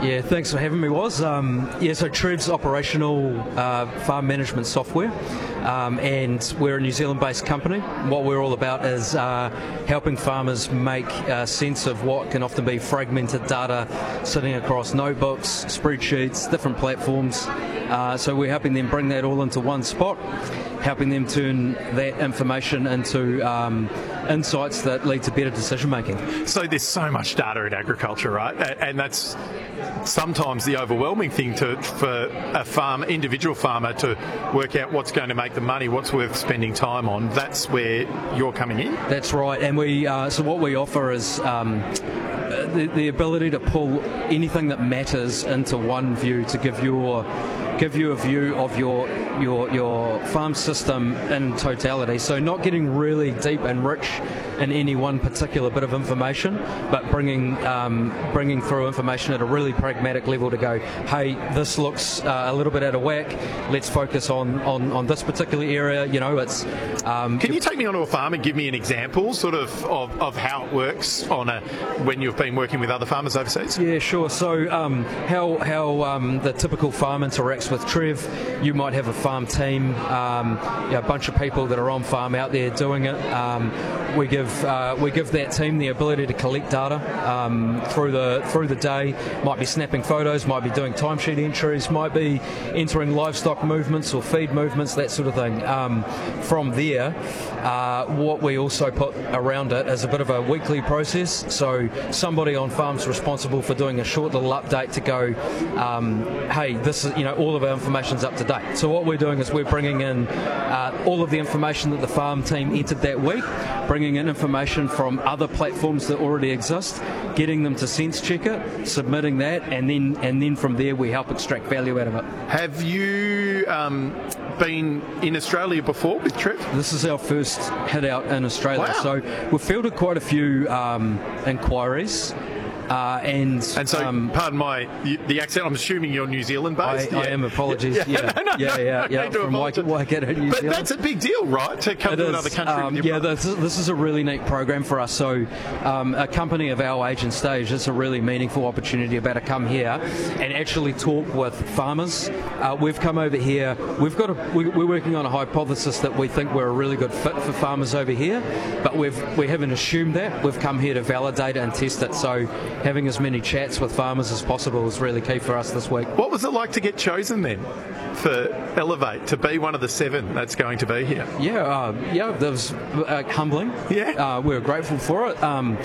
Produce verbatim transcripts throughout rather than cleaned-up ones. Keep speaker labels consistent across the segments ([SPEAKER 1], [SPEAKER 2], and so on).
[SPEAKER 1] Yeah, thanks for having me, Woz. Um, yeah, so Trev's operational uh, farm management software, um, and we're a New Zealand-based company. What we're all about is uh, helping farmers make uh, sense of what can often be fragmented data sitting across notebooks, spreadsheets, different platforms. Uh, so we're helping them bring that all into one spot, helping them turn that information into um, insights that lead to better decision making.
[SPEAKER 2] So there's so much data in agriculture, right? And that's sometimes the overwhelming thing to for a farm, individual farmer to work out what's going to make the money, what's worth spending time on. That's where you're coming in.
[SPEAKER 1] That's right, and we uh, so what we offer is um, the, the ability to pull anything that matters into one view to give your give you a view of your your your farm system in totality. So not getting really deep and rich in any one particular bit of information, but bringing um, bringing through information at a really pragmatic level to go, hey, this looks uh, a little bit out of whack. Let's focus on, on, on this particular area. You know, it's. Um,
[SPEAKER 2] Can you take me onto a farm and give me an example, sort of, of, of how it works on a when you've been working with other farmers overseas?
[SPEAKER 1] Yeah, sure. So um, how how um, the typical farm interacts with Trev, you might have a farm team, um, you know, a bunch of people that are on farm out there doing it. Um, we give uh, we give that team the ability to collect data um, through the through the day. Might be snapping photos, might be doing timesheet entries, might be entering livestock movements or feed movements, that sort of thing. Um, from there, uh, what we also put around it is a bit of a weekly process. So somebody on farm's responsible for doing a short little update to go, um, hey, this is, you know, all of our information's up to date. So what we're doing is we're bringing in uh, all of the information that the farm team entered that week, bringing in information from other platforms that already exist, getting them to sense check it, submitting that, and then and then from there we help extract value out of it.
[SPEAKER 2] Have you um, been in Australia before with Trev?
[SPEAKER 1] This is our first hit out in Australia.
[SPEAKER 2] Wow.
[SPEAKER 1] So we've fielded quite a few um, inquiries. Uh, and
[SPEAKER 2] and so,
[SPEAKER 1] um,
[SPEAKER 2] pardon my the accent. I'm assuming you're New Zealand based.
[SPEAKER 1] I,
[SPEAKER 2] yeah.
[SPEAKER 1] I am. Apologies. Yeah, yeah,
[SPEAKER 2] no, no,
[SPEAKER 1] yeah, yeah. yeah.
[SPEAKER 2] no,
[SPEAKER 1] From Waikato, New
[SPEAKER 2] but
[SPEAKER 1] Zealand.
[SPEAKER 2] that's a big deal, right? To come
[SPEAKER 1] It
[SPEAKER 2] to
[SPEAKER 1] is.
[SPEAKER 2] another country.
[SPEAKER 1] Um,
[SPEAKER 2] with your
[SPEAKER 1] yeah,
[SPEAKER 2] brother.
[SPEAKER 1] this is, this is a really neat program for us. So, um, a company of our age and stage, it's a really meaningful opportunity about to come here and actually talk with farmers. Uh, we've come over here. We've got a, we, we're working on a hypothesis that we think we're a really good fit for farmers over here, but we've we haven't assumed that. We've come here to validate it and test it. So, having as many chats with farmers as possible is really key for us this week.
[SPEAKER 2] What was it like to get chosen then for Elevate to be one of the seven that's going to be here?
[SPEAKER 1] Yeah, uh, yeah, that was uh, humbling.
[SPEAKER 2] Yeah,
[SPEAKER 1] uh, we were grateful for it. Um,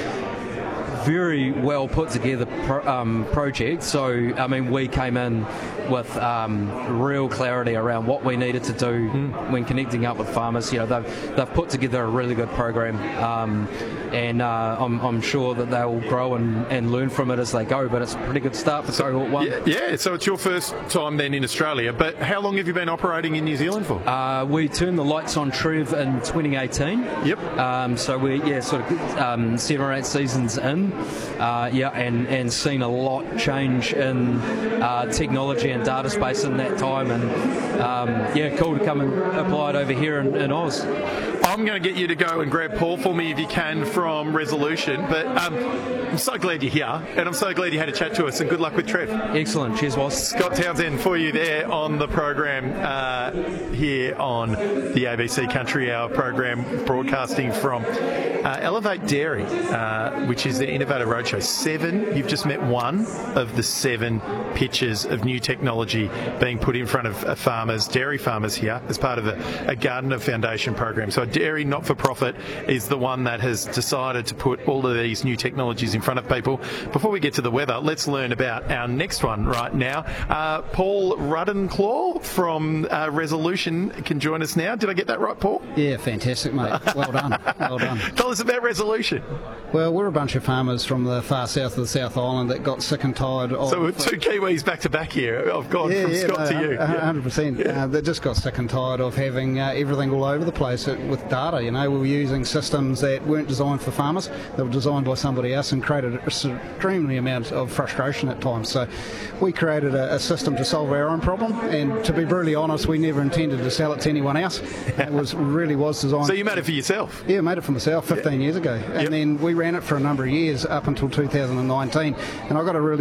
[SPEAKER 1] very well put together pro- um, project. So, I mean, we came in with um, real clarity around what we needed to do mm. when connecting up with farmers. You know, they've, they've put together a really good program, um, and uh, I'm, I'm sure that they'll grow and, and learn from it as they go, but it's a pretty good start for
[SPEAKER 2] so,
[SPEAKER 1] cohort one.
[SPEAKER 2] Yeah, yeah, so it's your first time then in Australia, but how long have you been operating in New Zealand for?
[SPEAKER 1] Uh, we turned the lights on Trev in twenty eighteen.
[SPEAKER 2] Yep.
[SPEAKER 1] Um, so we're, yeah, sort of um, seven or eight seasons in. Uh, yeah, and, and seen a lot change in uh, technology and data space in that time, and um, yeah, cool to come and apply it over here in, in Oz.
[SPEAKER 2] I'm going to get you to go and grab Paul for me if you can from Resolution, but um, I'm so glad you're here, and I'm so glad you had a chat to us, and good luck with Trev.
[SPEAKER 1] Excellent, cheers, Woz.
[SPEAKER 2] Scott Townsend for you there on the program uh, here on the A B C Country Hour program, broadcasting from uh, Elevate Dairy, uh, which is the Innovator Roadshow. Seven, you've just met one of the seven pitches of new technology being put in front of uh, farmers, dairy farmers here, as part of a, a Gardener Foundation program. So a dairy not-for-profit is the one that has decided to put all of these new technologies in front of people. Before we get to the weather, let's learn about our next one right now. Uh, Paul Ruddenclaw from uh, Resolution can join us now. Did I get that right, Paul?
[SPEAKER 3] Yeah, fantastic, mate. Well done. Well done.
[SPEAKER 2] Tell us about Resolution.
[SPEAKER 3] Well, we're a bunch of farmers from the far south of the South Island that got sick and tired of...
[SPEAKER 2] So we're two Kiwis back-to-back here. I've gone
[SPEAKER 3] yeah,
[SPEAKER 2] from
[SPEAKER 3] yeah,
[SPEAKER 2] Scott
[SPEAKER 3] no,
[SPEAKER 2] to you.
[SPEAKER 3] one hundred percent.
[SPEAKER 2] Yeah.
[SPEAKER 3] Uh, they just got sick and tired of having uh, everything all over the place with data. You know, we were using systems that weren't designed for farmers. They were designed by somebody else and created an extremely amount of frustration at times. So we created a, a system to solve our own problem, and to be brutally honest, we never intended to sell it to anyone else. It was really was designed...
[SPEAKER 2] So you made it for yourself?
[SPEAKER 3] Yeah, made it for myself fifteen
[SPEAKER 2] yeah.
[SPEAKER 3] years ago. And
[SPEAKER 2] yep.
[SPEAKER 3] then we ran it for a number of years up until two thousand nineteen, and I got a really